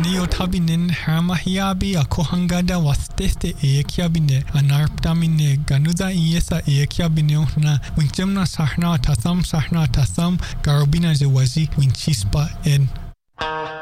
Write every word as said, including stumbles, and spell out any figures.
Ani o tabinen haramahiabi a kohangada wasteste e ekiabine anarptamine ganuda iesa e ekiabine ohna winchemna sahna tasam sahna tasam garobina je wazi winchispa en